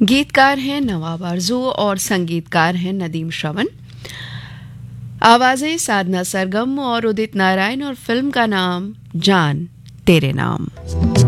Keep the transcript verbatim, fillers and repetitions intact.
गीतकार हैं नवाब आरजू और संगीतकार हैं नदीम श्रवण। आवाजें साधना सरगम और उदित नारायण और फिल्म का नाम जान तेरे नाम।